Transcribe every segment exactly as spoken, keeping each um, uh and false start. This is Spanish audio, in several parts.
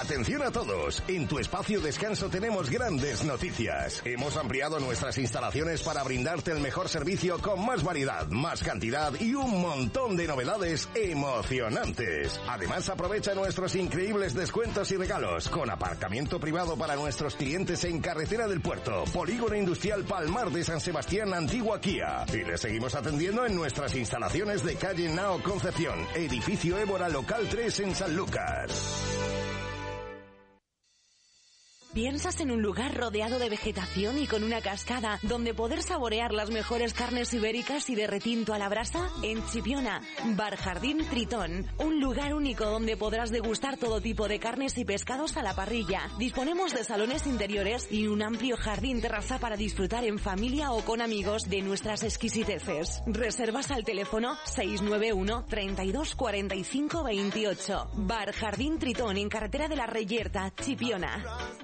Atención a todos, en tu espacio descanso tenemos grandes noticias. Hemos ampliado nuestras instalaciones para brindarte el mejor servicio con más variedad, más cantidad y un montón de novedades emocionantes. Además, aprovecha nuestros increíbles descuentos y regalos con aparcamiento privado para nuestros clientes en Carretera del Puerto, Polígono Industrial Palmar de San Sebastián, Antigua Kia. Y les seguimos atendiendo en nuestras instalaciones de calle Nao Concepción, edificio Évora Local tres en Sanlúcar. ¿Piensas en un lugar rodeado de vegetación y con una cascada donde poder saborear las mejores carnes ibéricas y de retinto a la brasa? En Chipiona, Bar Jardín Tritón, un lugar único donde podrás degustar todo tipo de carnes y pescados a la parrilla. Disponemos de salones interiores y un amplio jardín terraza para disfrutar en familia o con amigos de nuestras exquisiteces. Reservas al teléfono seis nueve uno, treinta y dos, cuarenta y cinco, veintiocho. Bar Jardín Tritón en Carretera de la Reyerta, Chipiona.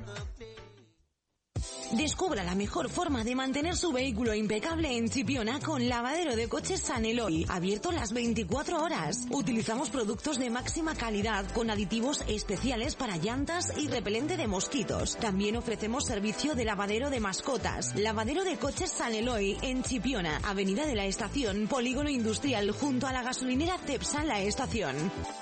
Descubra la mejor forma de mantener su vehículo impecable en Chipiona con Lavadero de Coches San Eloy, abierto las veinticuatro horas. Utilizamos productos de máxima calidad con aditivos especiales para llantas y repelente de mosquitos. También ofrecemos servicio de lavadero de mascotas. Lavadero de Coches San Eloy en Chipiona, Avenida de la Estación, Polígono Industrial, junto a la gasolinera Cepsa La Estación.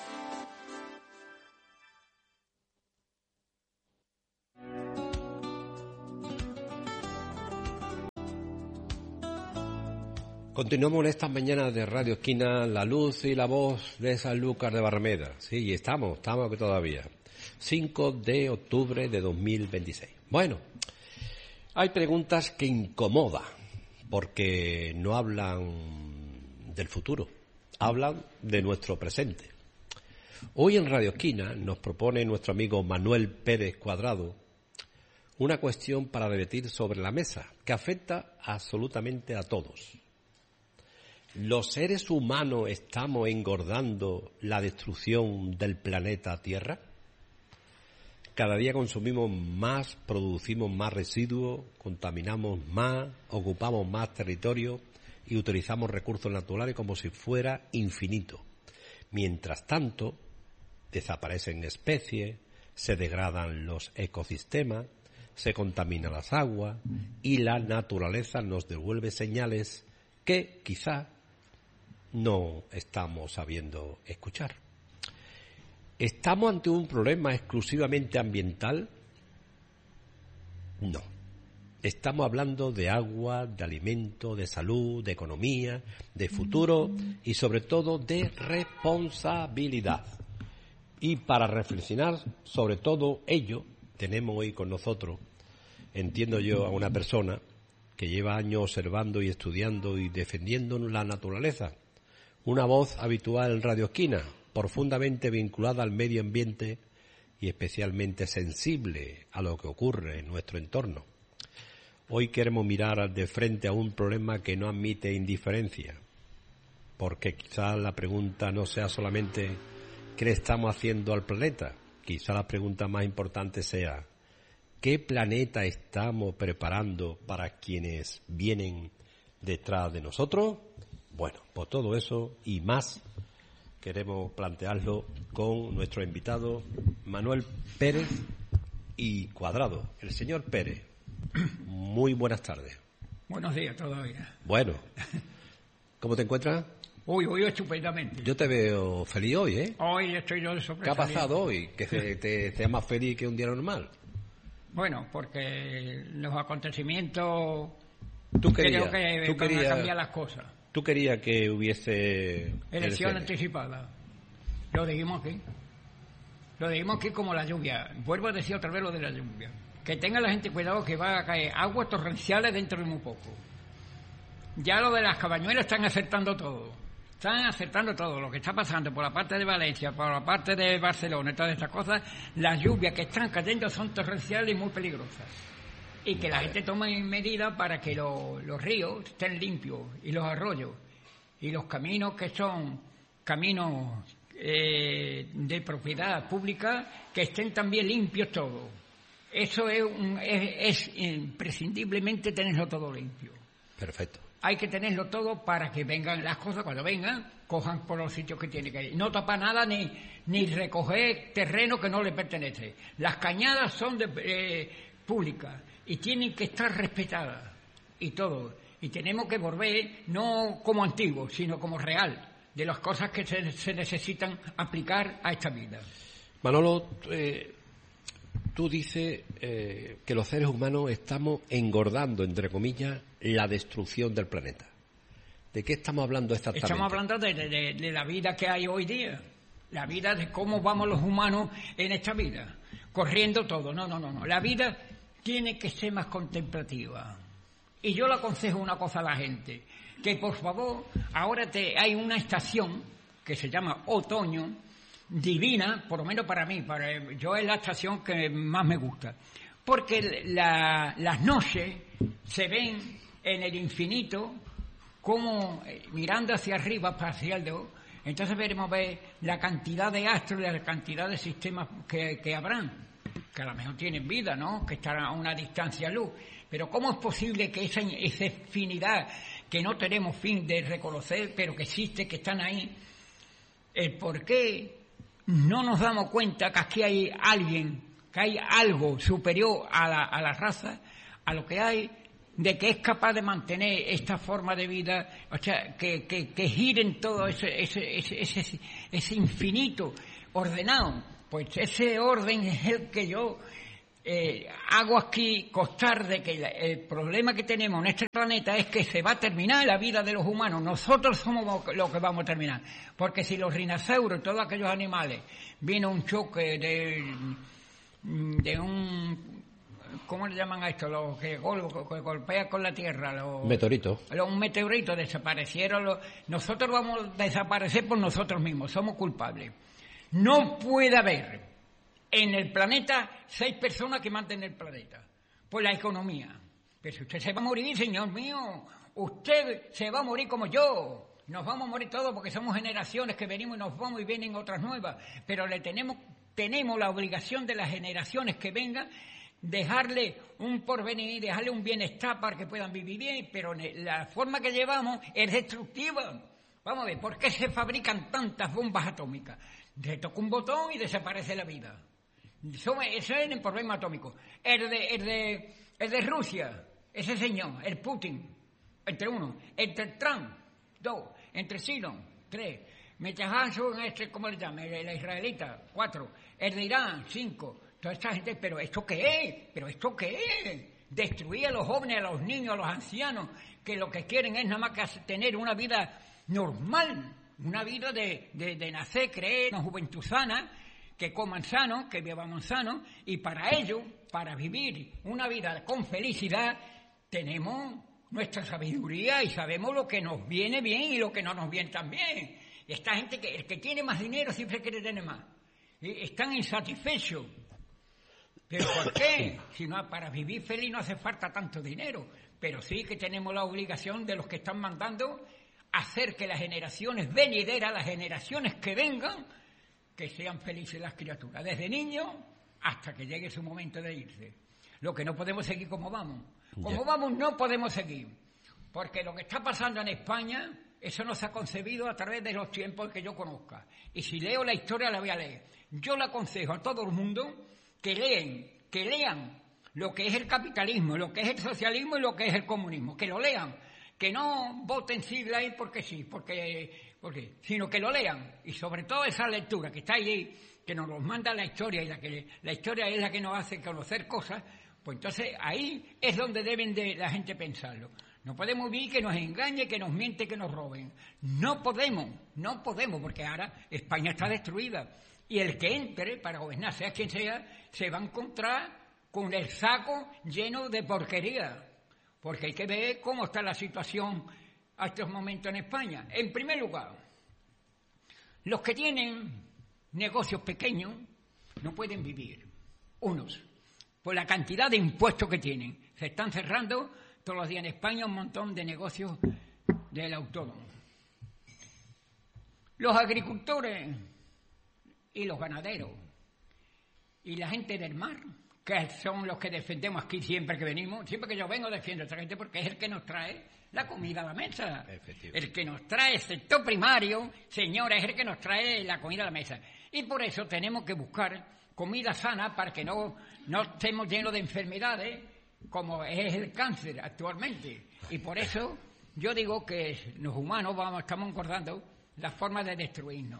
Continuamos en estas mañanas de Radio Esquina, la luz y la voz de Sanlúcar de Barrameda. Sí, y estamos, estamos aquí todavía. cinco de octubre de dos mil veintiséis. Bueno, hay preguntas que incomodan, porque no hablan del futuro, hablan de nuestro presente. Hoy en Radio Esquina nos propone nuestro amigo Manuel Pérez Cuadrado una cuestión para debatir sobre la mesa, que afecta absolutamente a todos. ¿Los seres humanos estamos engordando la destrucción del planeta Tierra? Cada día consumimos más, producimos más residuos, contaminamos más, ocupamos más territorio y utilizamos recursos naturales como si fuera infinito. Mientras tanto, desaparecen especies, se degradan los ecosistemas, se contaminan las aguas y la naturaleza nos devuelve señales que quizá no estamos sabiendo escuchar. ¿Estamos ante un problema exclusivamente ambiental? No. Estamos hablando de agua, de alimento, de salud, de economía, de futuro y sobre todo de responsabilidad. Y para reflexionar sobre todo ello, tenemos hoy con nosotros, entiendo yo, a una persona que lleva años observando y estudiando y defendiendo la naturaleza. Una voz habitual en Radio Esquina, profundamente vinculada al medio ambiente y especialmente sensible a lo que ocurre en nuestro entorno. Hoy queremos mirar de frente a un problema que no admite indiferencia, porque quizás la pregunta no sea solamente ¿qué le estamos haciendo al planeta? Quizás la pregunta más importante sea ¿qué planeta estamos preparando para quienes vienen detrás de nosotros? Bueno, por todo eso y más queremos plantearlo con nuestro invitado Manuel Pérez y Cuadrado. El señor Pérez, muy buenas tardes. Buenos días todavía. Bueno, ¿cómo te encuentras? Uy, hoy estupendamente. Yo te veo feliz hoy, ¿eh? Hoy estoy yo de sorpresa. ¿Qué ha pasado hoy? Que te, te, te más feliz que un día normal. Bueno, porque los acontecimientos tú querías, creo que tú van querías, a cambiar las cosas. ¿Tú querías que hubiese elección anticipada? Lo dijimos aquí. Lo dijimos aquí como la lluvia. Vuelvo a decir otra vez lo de la lluvia. Que tenga la gente cuidado que va a caer aguas torrenciales dentro de muy poco. Ya lo de las cabañuelas están aceptando todo. Están aceptando todo lo que está pasando por la parte de Valencia, por la parte de Barcelona y todas estas cosas. Las lluvias que están cayendo son torrenciales y muy peligrosas. Y que la gente tome medidas para que lo, los ríos estén limpios y los arroyos y los caminos que son caminos eh, de propiedad pública que estén también limpios todos. Eso es, un, es, es imprescindiblemente tenerlo todo limpio. Perfecto. hay que tenerlo todo para que vengan las cosas, cuando vengan, cojan por los sitios que tienen que ir. No tapar nada ni, ni recoger terreno que no le pertenece. Las cañadas son de, eh, públicas y tienen que estar respetadas y todo. Y tenemos que volver no como antiguo, sino como real, de las cosas que se, se necesitan aplicar a esta vida. Manolo, eh, tú dices eh, que los seres humanos estamos engordando, entre comillas, la destrucción del planeta. ¿De qué estamos hablando exactamente? Estamos hablando de, de, de la vida que hay hoy día, la vida de cómo vamos los humanos en esta vida, corriendo todo. No, no, no, no. La vida tiene que ser más contemplativa. Y yo le aconsejo una cosa a la gente, que por favor, ahora te, hay una estación que se llama otoño, divina, por lo menos para mí, para yo es la estación que más me gusta, porque la, las noches se ven en el infinito como eh, mirando hacia arriba, hacia el dedo, entonces veremos ver la cantidad de astros y la cantidad de sistemas que, que habrán, que a lo mejor tienen vida, ¿no?, que están a una distancia luz, pero ¿cómo es posible que esa, esa infinidad que no tenemos fin de reconocer, pero que existe, que están ahí, el por qué no nos damos cuenta que aquí hay alguien, que hay algo superior a la, a la raza, a lo que hay, de que es capaz de mantener esta forma de vida, o sea, que, que, que giren todo ese, ese, ese, ese, ese infinito ordenado? Pues ese orden es el que yo eh, hago aquí constar de que el problema que tenemos en este planeta es que se va a terminar la vida de los humanos. Nosotros somos los que vamos a terminar. Porque si los rinoceros, todos aquellos animales, viene un choque de, de un... ¿Cómo le llaman a esto? Los que, gol, que golpean con la tierra. Los meteoritos. Los meteoritos desaparecieron. Los, nosotros vamos a desaparecer por nosotros mismos. Somos culpables. No puede haber en el planeta seis personas que mantienen el planeta. Por la economía. Pero si usted se va a morir, señor mío, usted se va a morir como yo. Nos vamos a morir todos porque somos generaciones que venimos y nos vamos y vienen otras nuevas. Pero le tenemos, tenemos la obligación de las generaciones que vengan dejarle un porvenir, dejarle un bienestar para que puedan vivir bien, pero la forma que llevamos es destructiva. Vamos a ver, ¿por qué se fabrican tantas bombas atómicas? Se toca un botón y desaparece la vida. Eso, eso es el problema atómico. El de, el, de, el de Rusia, ese señor, el Putin, entre uno. Entre Trump, dos. Entre Sino, tres. Netanyahu, este, ¿cómo le llaman? El, el israelita, cuatro. El de Irán, cinco. Toda esta gente, ¿pero esto qué es? ¿Pero esto qué es? Destruir a los jóvenes, a los niños, a los ancianos, que lo que quieren es nada más que tener una vida normal, una vida de, de, de nacer, creer, una juventud sana, que coman sano, que beban sano, y para ello, para vivir una vida con felicidad, tenemos nuestra sabiduría y sabemos lo que nos viene bien y lo que no nos viene tan bien. Esta gente, que el que tiene más dinero siempre quiere tener más. Y están insatisfechos. ¿Pero por qué? Si no, para vivir feliz no hace falta tanto dinero, pero sí que tenemos la obligación de los que están mandando hacer que las generaciones venideras, las generaciones que vengan, que sean felices las criaturas, desde niños hasta que llegue su momento de irse. Lo que no podemos seguir como vamos. Como yeah. vamos no podemos seguir, porque lo que está pasando en España, eso no se ha concebido a través de los tiempos que yo conozca. Y si leo la historia la voy a leer. Yo le aconsejo a todo el mundo que leen, que lean lo que es el capitalismo, lo que es el socialismo y lo que es el comunismo, que lo lean, que no voten sigla ahí porque sí, porque, porque, sino que lo lean, y sobre todo esa lectura que está ahí, que nos los manda la historia, y la que la historia es la que nos hace conocer cosas, pues entonces ahí es donde deben de la gente pensarlo. No podemos vivir que nos engañe, que nos miente, que nos roben. No podemos, no podemos, porque ahora España está destruida. Y el que entre para gobernar, sea quien sea, se va a encontrar con el saco lleno de porquería. Porque hay que ver cómo está la situación a estos momentos en España. En primer lugar, los que tienen negocios pequeños no pueden vivir. Unos, por la cantidad de impuestos que tienen. Se están cerrando todos los días en España un montón de negocios del autónomo. Los agricultores y los ganaderos y la gente del mar, que son los que defendemos aquí siempre que venimos, siempre que yo vengo defiendo a esta gente porque es el que nos trae la comida a la mesa. El que nos trae el sector primario, señores, es el que nos trae la comida a la mesa. Y por eso tenemos que buscar comida sana para que no, no estemos llenos de enfermedades como es el cáncer actualmente. Y por eso yo digo que los humanos vamos, estamos engordando la forma de destruirnos.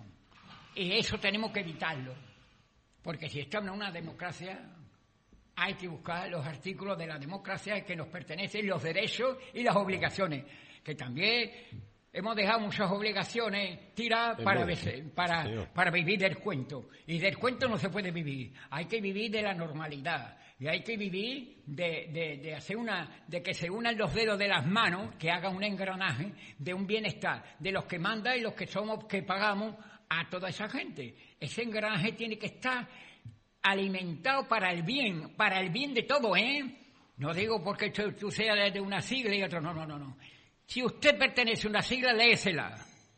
Y eso tenemos que evitarlo. Porque si estamos en una democracia, hay que buscar los artículos de la democracia que nos pertenecen, los derechos y las obligaciones. Que también hemos dejado muchas obligaciones tiradas para, para, sí. para vivir del cuento. Y del cuento no se puede vivir. Hay que vivir de la normalidad. Y hay que vivir de, de, de hacer una, de que se unan los dedos de las manos, que haga un engranaje de un bienestar, de los que mandan y los que somos, que pagamos a toda esa gente. Ese engranaje tiene que estar alimentado para el bien, para el bien de todo, ¿eh? No digo porque tú, tú seas de una sigla y otro, no, no, no, no. Si usted pertenece a una sigla, léesela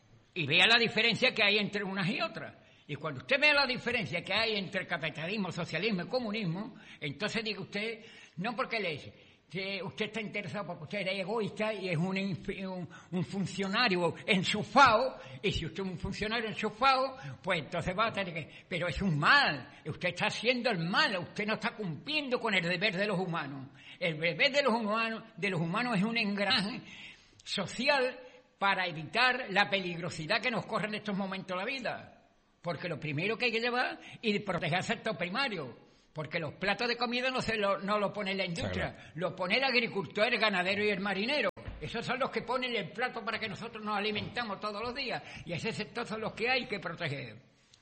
y vea la diferencia que hay entre unas y otras. Y cuando usted vea la diferencia que hay entre capitalismo, socialismo y comunismo, entonces diga usted, no porque lee, que usted está interesado porque usted es egoísta y es un, un, un funcionario enchufado, y si usted es un funcionario enchufado, pues entonces va a tener que... Pero es un mal, usted está haciendo el mal, usted no está cumpliendo con el deber de los humanos. El deber de los humanos, de los humanos es un engranaje social para evitar la peligrosidad que nos corre en estos momentos la vida. Porque lo primero que hay que llevar es proteger el sector primario. Porque los platos de comida no se lo, no lo pone la industria, claro. Lo pone el agricultor, el ganadero y el marinero. Esos son los que ponen el plato para que nosotros nos alimentamos todos los días. Y ese sector son los que hay que proteger.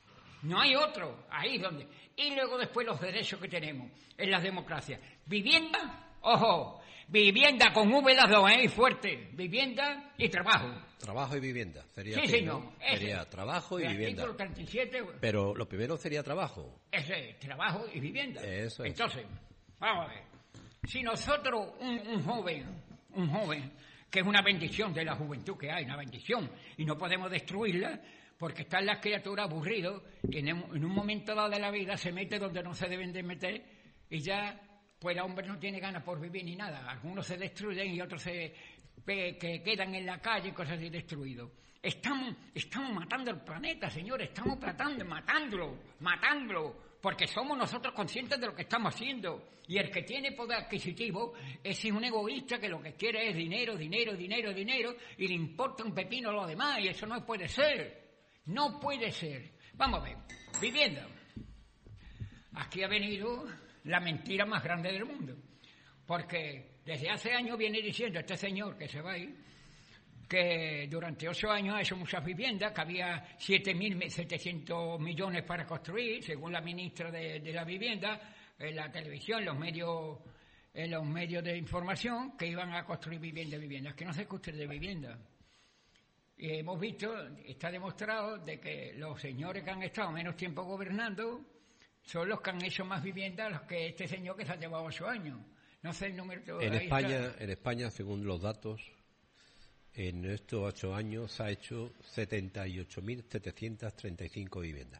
No hay otro, ahí donde. Y luego después los derechos que tenemos en las democracias. Vivienda, ojo, vivienda con V las dos, ¿eh? Y fuerte. Vivienda y trabajo. Trabajo y vivienda. Sería, sí, sí, no. Sería ese, trabajo y vivienda. treinta y siete, pero lo primero sería trabajo. Ese, trabajo y vivienda. Eso es. Entonces, vamos a ver. Si nosotros, un, un joven, un joven, que es una bendición de la juventud que hay, una bendición, y no podemos destruirla, porque están las criaturas aburridos, y en, en un momento dado de la vida se mete donde no se deben de meter, y ya, pues el hombre no tiene ganas por vivir ni nada. Algunos se destruyen y otros se... que quedan en la calle y cosas así destruidos. Estamos, estamos matando el planeta, señores, estamos tratando, matándolo, matándolo, porque somos nosotros conscientes de lo que estamos haciendo. Y el que tiene poder adquisitivo es un egoísta que lo que quiere es dinero, dinero, dinero, dinero, y le importa un pepino lo demás, y eso no puede ser. No puede ser. Vamos a ver, vivienda. Aquí ha venido la mentira más grande del mundo, porque desde hace años viene diciendo este señor que se va a ir, que durante ocho años ha hecho muchas viviendas, que había siete mil setecientos millones para construir, según la ministra de, de la Vivienda, en la televisión, en los medios, en los medios de información, que iban a construir viviendas, viviendas, que no se construye de vivienda. Y hemos visto, está demostrado, de que los señores que han estado menos tiempo gobernando son los que han hecho más viviendas que este señor que se ha llevado ocho años. No sé el número. En España, está. en España, según los datos, en estos ocho años se ha hecho setenta y ocho mil setecientas treinta y cinco viviendas.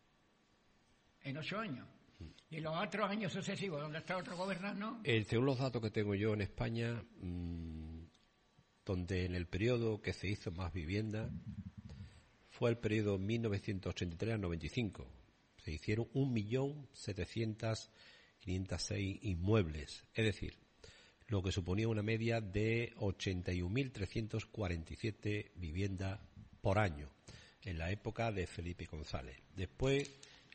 ¿En ocho años? ¿Y los otros años sucesivos, donde está otro gobernando? Eh, según los datos que tengo yo en España, mmm, donde en el periodo que se hizo más vivienda fue el periodo mil novecientos ochenta y tres al noventa y cinco. Se hicieron un millón setecientos quinientos seis inmuebles, es decir, lo que suponía una media de ochenta y un mil trescientos cuarenta y siete viviendas por año, en la época de Felipe González. Después,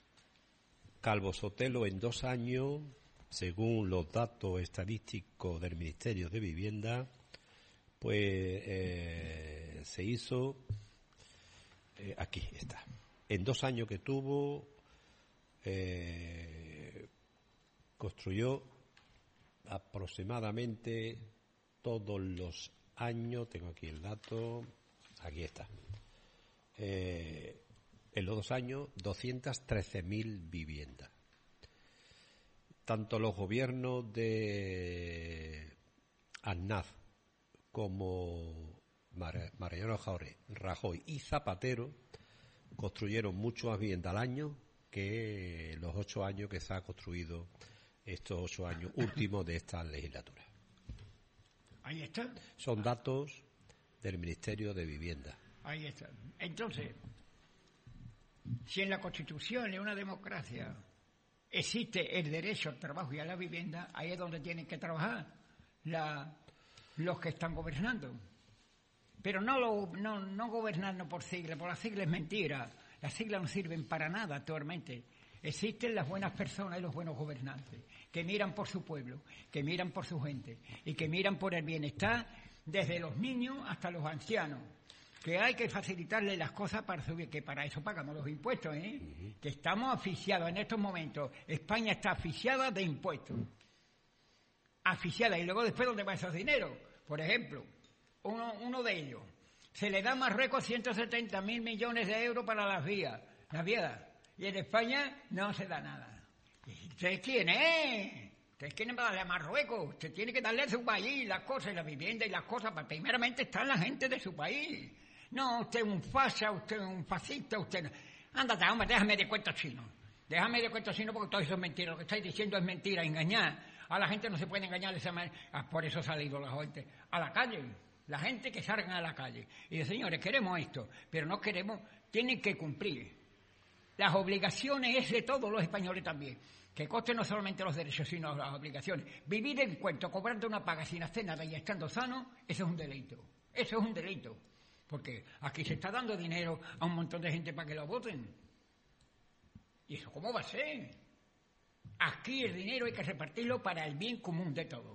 Calvo Sotelo en dos años, según los datos estadísticos del Ministerio de Vivienda, pues eh, se hizo, eh, aquí está, en dos años que tuvo, eh, construyó aproximadamente todos los años, tengo aquí el dato, aquí está, eh, en los dos años doscientas trece mil viviendas. Tanto los gobiernos de Aznar como Mariano Rajoy y Zapatero construyeron mucho más vivienda al año que los ocho años que se ha construido estos ocho años últimos de esta legislatura. Ahí está. Son datos del Ministerio de Vivienda. Ahí está. Entonces, si en la Constitución, en una democracia, existe el derecho al trabajo y a la vivienda, ahí es donde tienen que trabajar la, los que están gobernando. Pero no, lo, no, no gobernando por siglas, por las siglas es mentira. Las siglas no sirven para nada actualmente. Existen las buenas personas y los buenos gobernantes, que miran por su pueblo, que miran por su gente y que miran por el bienestar desde los niños hasta los ancianos. Que hay que facilitarle las cosas para subir, que para eso pagamos los impuestos, ¿eh? Uh-huh. Que estamos asfixiados en estos momentos. España está asfixiada de impuestos. Asfixiada. Y luego después, ¿dónde va esos dineros? Por ejemplo, uno, uno de ellos. Se le da a Marruecos ciento setenta mil millones de euros para las vías. Las vías. Y en España no se da nada. ¿Ustedes quién es? ¿Ustedes quieren darle a Marruecos? Usted tiene que darle a su país las cosas y la vivienda y las cosas. Para primeramente está la gente de su país. No, usted es un fascia, usted es un fascista, usted... Ándate, hombre, déjame de cuentos chinos. Déjame de cuentos chinos porque todo eso es mentira. Lo que estáis diciendo es mentira, engañar. A la gente no se puede engañar de esa manera. Ah, por eso ha salido la gente a la calle. La gente que salgan a la calle. Y dice, señores, queremos esto, pero no queremos... Tienen que cumplir. Las obligaciones es de todos los españoles también. Que coste no solamente los derechos, sino las obligaciones. Vivir en cuento, cobrando una paga sin hacer nada y estando sano, eso es un delito. Eso es un delito. Porque aquí se está dando dinero a un montón de gente para que lo voten. ¿Y eso cómo va a ser? Aquí el dinero hay que repartirlo para el bien común de todos.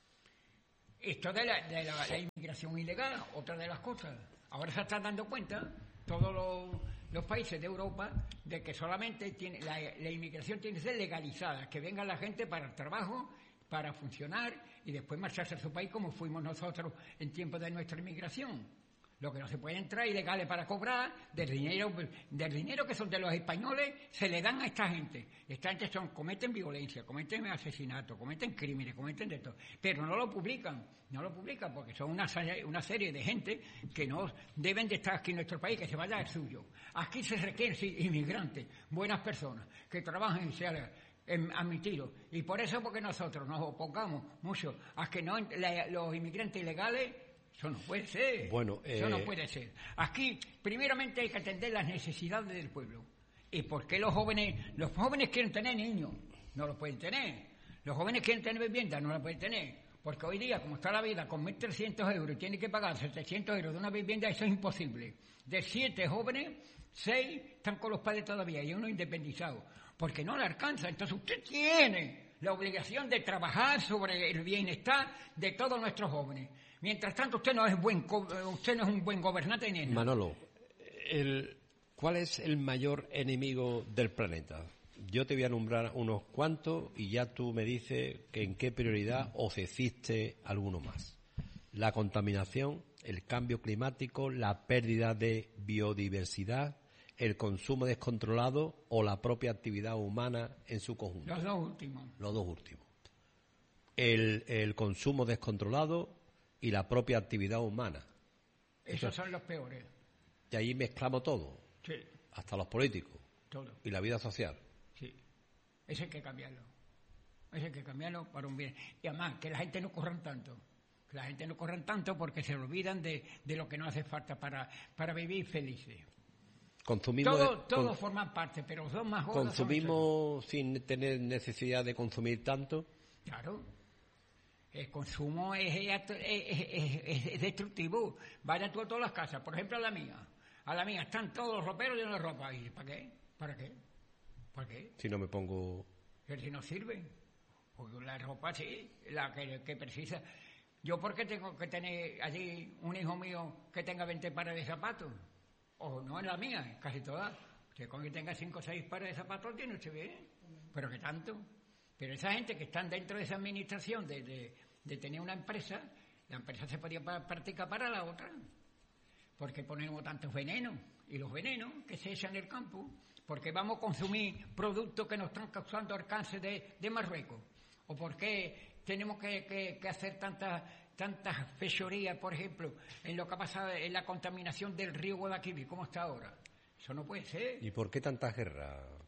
Esto de la, de la, la inmigración ilegal, otra de las cosas. Ahora se están dando cuenta todos los, los países de Europa de que solamente tiene, la, la inmigración tiene que ser legalizada, que venga la gente para el trabajo, para funcionar y después marcharse a su país como fuimos nosotros en tiempos de nuestra inmigración. Lo que no se puede entrar ilegales para cobrar del dinero del dinero que son de los españoles se le dan a esta gente. Esta gente son, cometen violencia, cometen asesinato, cometen crímenes, cometen de todo. Pero no lo publican, no lo publican porque son una, una serie de gente que no deben de estar aquí en nuestro país, que se vaya al suyo. Aquí se requieren sí, inmigrantes, buenas personas, que trabajen y se hagan admitido. Y por eso porque nosotros nos opongamos mucho a que no la, los inmigrantes ilegales. Eso no puede ser. Bueno, eh... Eso no puede ser. Aquí, primeramente, hay que atender las necesidades del pueblo. ¿Y por qué los jóvenes? Los jóvenes quieren tener niños, no los pueden tener. Los jóvenes quieren tener vivienda, no la pueden tener. Porque hoy día, como está la vida, con mil trescientos euros y tiene que pagar setecientos euros de una vivienda, eso es imposible. De siete jóvenes, seis están con los padres todavía y uno independizado. Porque no le alcanza. Entonces usted tiene la obligación de trabajar sobre el bienestar de todos nuestros jóvenes. Mientras tanto, usted no es buen usted no es un buen gobernante ni nada. Manolo, el, ¿cuál es el mayor enemigo del planeta? Yo te voy a nombrar unos cuantos y ya tú me dices que en qué prioridad o si existe alguno más. La contaminación, el cambio climático, la pérdida de biodiversidad, el consumo descontrolado o la propia actividad humana en su conjunto. Los dos últimos. Los dos últimos. El, el consumo descontrolado y la propia actividad humana. Esos son los peores. Y ahí mezclamos todo. Sí. Hasta los políticos. Todo. Y la vida social. Sí. Eso hay que cambiarlo. Eso hay que cambiarlo para un bien. Y además, que la gente no corran tanto. Que la gente no corran tanto porque se olvidan de, de lo que no hace falta para, para vivir felices. Consumimos todo de, todo con, forma parte, pero los dos más gordos consumimos sin tener necesidad de consumir tanto. Claro. El consumo es, es, es, es, es destructivo. Vaya tú a todas las casas, por ejemplo a la mía. A la mía están todos los roperos llenos de ropa. ¿Y para qué? ¿Para qué? ¿Para qué? Si no me pongo... Que si no sirve. Porque la ropa sí, la que, que precisa. ¿Yo por qué tengo que tener allí un hijo mío que tenga veinte pares de zapatos? O no en la mía, casi todas. Usted con que tenga cinco o seis pares de zapatos tiene usted bien. Pero ¿qué tanto? Pero esa gente que están dentro de esa administración de, de, de tener una empresa, la empresa se podría practicar para la otra. Porque ponemos tantos venenos. Y los venenos que se echan en el campo, porque vamos a consumir productos que nos están causando alcance de, de Marruecos. O porque tenemos que, que, que hacer tantas tantas fechorías, por ejemplo, en lo que ha pasado en la contaminación del río Guadalquivir, ¿cómo está ahora? Eso no puede ser. ¿Y por qué tantas guerras?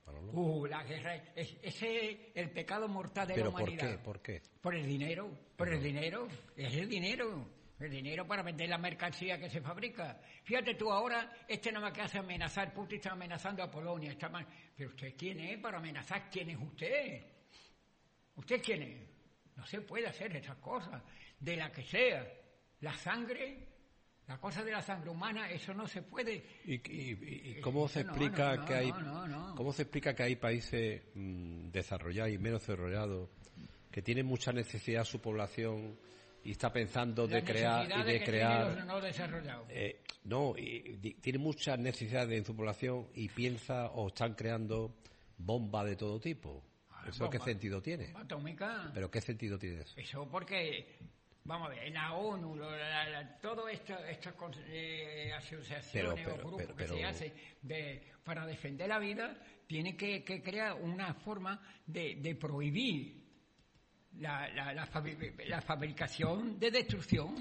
Manolo. Uh, la guerra, es, ese es el pecado mortal de ¿Pero la humanidad. por qué? ¿Por qué? Por el dinero, por Pero... el dinero, es el dinero. El dinero para vender la mercancía que se fabrica. Fíjate tú ahora, este nada más que hace amenazar, Putin está amenazando a Polonia. Está mal. Pero usted quién es para amenazar, ¿quién es usted? ¿Usted quién es? No se puede hacer esas cosas, de la que sea. La sangre, la cosa de la sangre humana, eso no se puede. ¿Y, y, y cómo se no, explica no, no, que hay, no, no, no. cómo se explica que hay países mmm, desarrollados y menos desarrollados que tienen mucha necesidad su población y está pensando de la crear y de, de que crear los no desarrollados? Eh, no, y, y, tiene muchas necesidades en su población y piensa o están creando bombas de todo tipo. ¿Eso bomba, qué sentido tiene? Bomba atómica. ¿Pero qué sentido tiene eso? Eso porque, vamos a ver, en la ONU, la, la, todo esto, estas eh, asociaciones pero, pero, o grupos pero, pero, que se hacen de, para defender la vida, tienen que, que crear una forma de, de prohibir La, la, la, la fabricación de destrucción.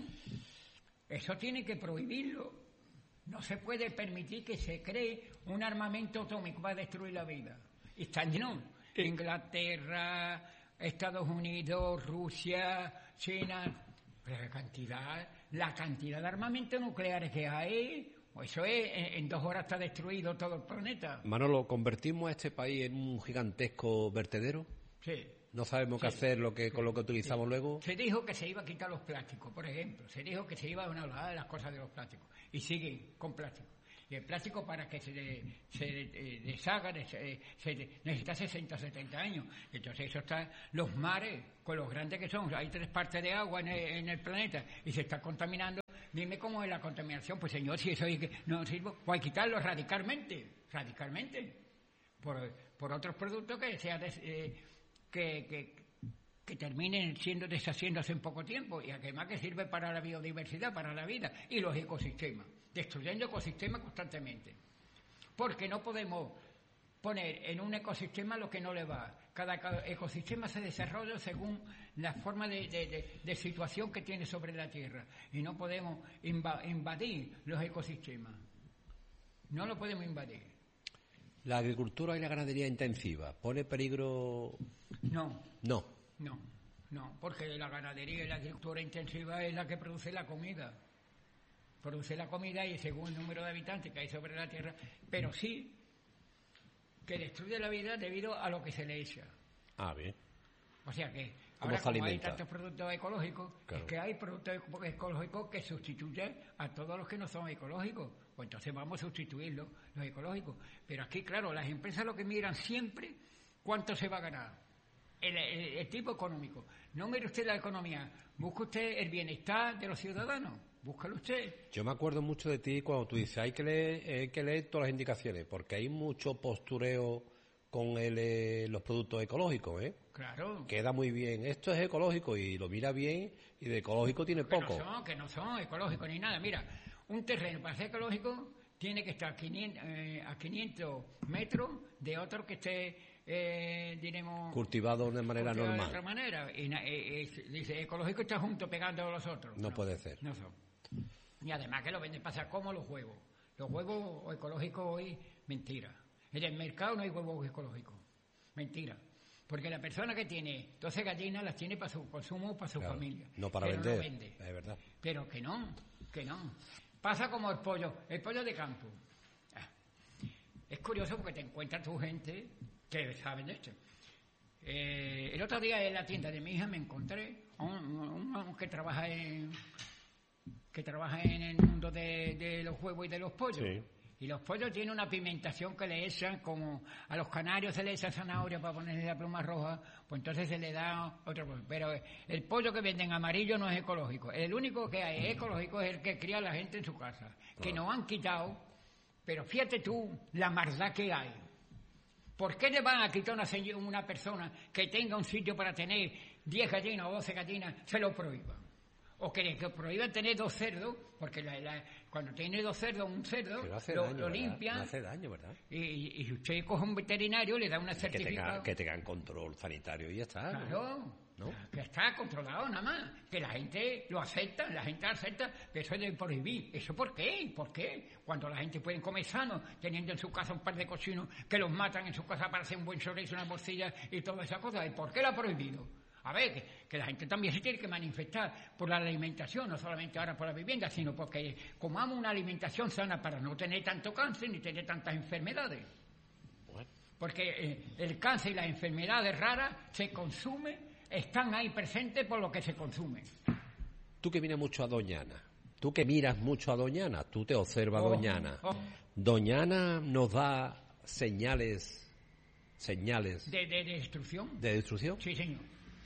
Eso tiene que prohibirlo. No se puede permitir que se cree un armamento atómico para destruir la vida. Y están llenos. Inglaterra, Estados Unidos, Rusia, China. Pero la cantidad, la cantidad de armamentos nucleares que hay, eso es, en, en dos horas está destruido todo el planeta. Manolo, ¿convertimos a este país en un gigantesco vertedero? Sí. No sabemos sí, qué hacer lo que, con lo que utilizamos sí. luego. Se dijo que se iba a quitar los plásticos, por ejemplo. Se dijo que se iba a hablar de las cosas de los plásticos. Y siguen con plástico. Y el plástico para que se, de, se de, deshaga se, se de, necesita sesenta, setenta años. Entonces eso está, los mares, con los grandes que son, hay tres partes de agua en el, en el planeta y se está contaminando. Dime cómo es la contaminación. Pues señor, si eso no sirve, pues hay que quitarlo radicalmente, radicalmente. Por, por otros productos que sea de, eh, Que, que, que terminen siendo deshaciéndose en poco tiempo y además que sirve para la biodiversidad, para la vida y los ecosistemas, destruyendo ecosistemas constantemente. Porque no podemos poner en un ecosistema lo que no le va. Cada, cada ecosistema se desarrolla según la forma de, de, de, de situación que tiene sobre la Tierra y no podemos inv- invadir los ecosistemas. No lo podemos invadir. ¿La agricultura y la ganadería intensiva pone peligro? No. No. No, no, porque la ganadería y la agricultura intensiva es la que produce la comida. Produce la comida y según el número de habitantes que hay sobre la Tierra, pero sí que destruye la vida debido a lo que se le echa. Ah, bien. O sea que ¿Cómo ahora se como alimenta? hay tantos productos ecológicos, Claro. es que hay productos ecológicos que sustituyen a todos los que no son ecológicos. Pues entonces vamos a sustituirlos, los ecológicos. Pero aquí, claro, las empresas lo que miran siempre cuánto se va a ganar. El, el, el tipo económico. No mire usted la economía, busque usted el bienestar de los ciudadanos. Búscalo usted. Yo me acuerdo mucho de ti cuando tú dices hay que leer, hay que leer todas las indicaciones, porque hay mucho postureo con el, eh, los productos ecológicos, ¿eh? Claro. Queda muy bien. Esto es ecológico y lo mira bien y de ecológico tiene que poco. No son, que no son ecológicos ni nada. Mira, un terreno para ser ecológico tiene que estar quinientos, eh, a quinientos metros de otro que esté, eh, diremos... Cultivado de manera cultivado normal. de otra manera. Y eh, eh, dice, ecológico está junto pegando a los otros. No, no puede ser. No son. Y además que lo venden pasar como los huevos. Los huevos ecológicos hoy, mentira. En el mercado no hay huevos ecológicos. Mentira. Porque la persona que tiene doce gallinas las tiene para su consumo, para su Claro, familia. no para pero vender. No vende. Es verdad. Pero que no, que no. Pasa como el pollo, el pollo de campo. Ah. Es curioso porque te encuentras tu gente que saben de esto. Eh, el otro día en la tienda de mi hija me encontré a un, un, un que trabaja en que trabaja en el mundo de, de los huevos y de los pollos. Sí. Y los pollos tienen una pigmentación que le echan, como a los canarios se le echa zanahoria para ponerle la pluma roja, pues entonces se le da otro pollo. Pero el pollo que venden amarillo no es ecológico. El único que hay ecológico es el que cría la gente en su casa, que nos han quitado. Pero fíjate tú la maldad que hay. ¿Por qué le van a quitar a una, una persona que tenga un sitio para tener diez gallinas o doce gallinas? Se lo prohíban. O que, que prohíban tener dos cerdos, porque la, la, cuando tiene dos cerdos, un cerdo, lo, daño, lo limpian. No hace daño, ¿verdad? Y, y usted coge un veterinario, le da una certificado. Que tengan control sanitario y ya está. Claro, ¿no? Que está controlado nada más. Que la gente lo acepta, la gente lo acepta, pero eso debe prohibir. ¿Eso por qué? ¿Por qué? Cuando la gente puede comer sano, teniendo en su casa un par de cochinos que los matan en su casa para hacer un buen chorizo, una morcilla y todas esas cosas. ¿Y por qué lo ha prohibido? A ver, que, que la gente también se tiene que manifestar por la alimentación, no solamente ahora por la vivienda, sino porque comamos una alimentación sana para no tener tanto cáncer ni tener tantas enfermedades. Bueno. Porque eh, el cáncer y las enfermedades raras se consumen, están ahí presentes por lo que se consume. Tú que miras mucho a Doñana, tú que miras mucho a Doñana, tú te observas a Oh, Doñana. oh. Doñana nos da señales, señales ¿De, de, de destrucción? ¿De destrucción? Sí, señor.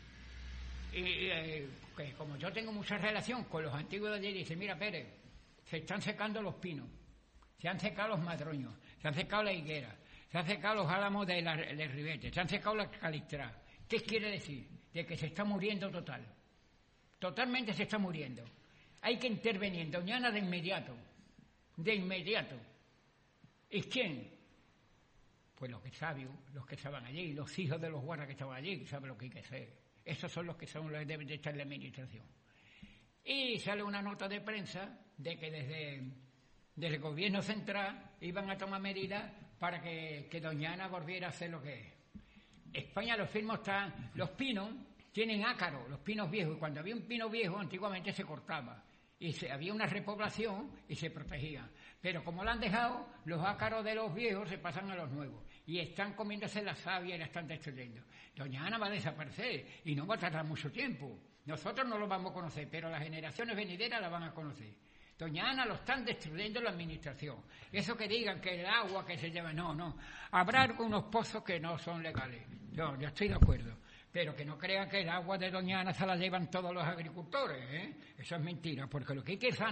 Y eh, que como yo tengo mucha relación con los antiguos de allí, dice, mira Pérez, se están secando los pinos, se han secado los madroños, se han secado la higuera, se han secado los álamos de, la, de Ribete, se han secado la calistra. ¿Qué quiere decir? De que se está muriendo total. Totalmente se está muriendo. Hay que intervenir en Doñana de inmediato. De inmediato. ¿Y quién? Pues los que sabios, los que estaban allí, los hijos de los guardas que estaban allí, que saben lo que hay que hacer. Esos son los que son los que deben de estar en la administración. Y sale una nota de prensa de que desde, desde el gobierno central iban a tomar medidas para que, que Doñana volviera a hacer lo que es. España, los firmos están, los pinos tienen ácaros, los pinos viejos, y cuando había un pino viejo antiguamente se cortaba y se, había una repoblación y se protegía. Pero como lo han dejado, los ácaros de los viejos se pasan a los nuevos y están comiéndose la savia y la están destruyendo. Doñana va a desaparecer y no va a tardar mucho tiempo. Nosotros no lo vamos a conocer, pero las generaciones venideras la van a conocer. Doñana lo están destruyendo la administración. Eso que digan que el agua que se lleva, no, no. Habrá algunos pozos que no son legales. Yo, yo estoy de acuerdo. Pero que no crean que el agua de Doñana se la llevan todos los agricultores, ¿eh? Eso es mentira, porque lo que hay que